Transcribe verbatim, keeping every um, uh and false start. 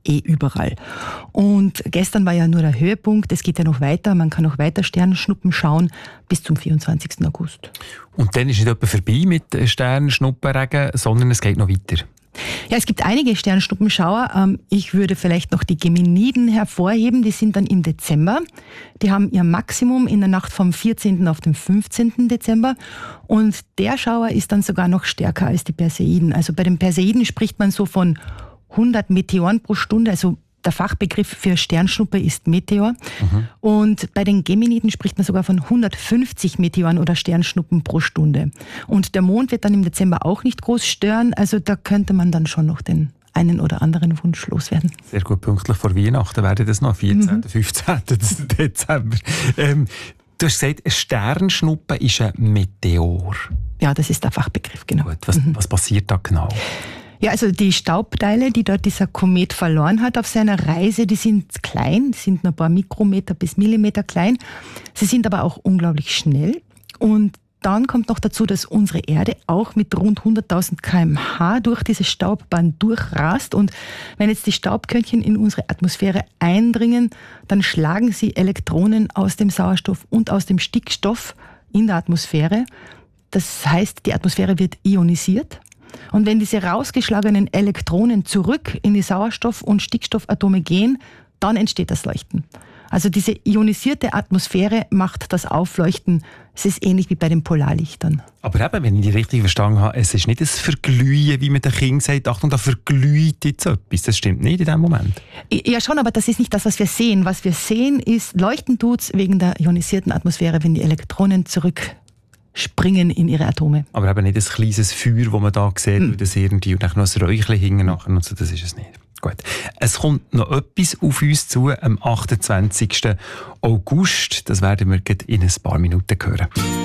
eh überall. Und gestern war ja nur der Höhepunkt, es geht ja noch weiter, man kann noch weiter Sternenschnuppen schauen bis zum vierundzwanzigsten August. Und dann ist nicht etwa vorbei mit Sternenschnuppenregen, sondern es geht noch weiter. Ja, es gibt einige Sternschnuppenschauer. Ich würde vielleicht noch die Geminiden hervorheben, die sind dann im Dezember. Die haben ihr Maximum in der Nacht vom vierzehnten auf den fünfzehnten Dezember. Und der Schauer ist dann sogar noch stärker als die Perseiden. Also bei den Perseiden spricht man so von hundert Meteoren pro Stunde, also der Fachbegriff für Sternschnuppe ist Meteor. Mhm. Und bei den Geminiden spricht man sogar von hundertfünfzig Meteoren oder Sternschnuppen pro Stunde. Und der Mond wird dann im Dezember auch nicht groß stören. Also da könnte man dann schon noch den einen oder anderen Wunsch loswerden. Sehr gut, pünktlich vor Weihnachten wäre das noch, vierzehnten, mhm. fünfzehnten Dezember. Ähm, du hast gesagt, eine Sternschnuppe ist ein Meteor. Ja, das ist der Fachbegriff, genau. Gut, was, mhm. was passiert da genau? Ja, also die Staubteile, die dort dieser Komet verloren hat auf seiner Reise, die sind klein, die sind nur ein paar Mikrometer bis Millimeter klein. Sie sind aber auch unglaublich schnell. Und dann kommt noch dazu, dass unsere Erde auch mit rund hunderttausend Kilometer pro Stunde durch diese Staubbahn durchrast. Und wenn jetzt die Staubkörnchen in unsere Atmosphäre eindringen, dann schlagen sie Elektronen aus dem Sauerstoff und aus dem Stickstoff in der Atmosphäre. Das heißt, die Atmosphäre wird ionisiert. Und wenn diese rausgeschlagenen Elektronen zurück in die Sauerstoff- und Stickstoffatome gehen, dann entsteht das Leuchten. Also diese ionisierte Atmosphäre macht das Aufleuchten. Es ist ähnlich wie bei den Polarlichtern. Aber eben, wenn ich die richtig verstanden habe, es ist nicht ein Verglühen, wie man den Kindern sagt, Achtung, da verglüht jetzt etwas. Das stimmt nicht in dem Moment. Ja schon, aber das ist nicht das, was wir sehen. Was wir sehen ist, leuchten tut's wegen der ionisierten Atmosphäre, wenn die Elektronen zurück springen in ihre Atome. Aber eben nicht ein kleines Feuer, das man da sieht, mm. das irgendwie, und dann noch ein Räuchchen hinten nachher und so, das ist es nicht. Gut. Es kommt noch etwas auf uns zu am achtundzwanzigsten August. Das werden wir in ein paar Minuten hören.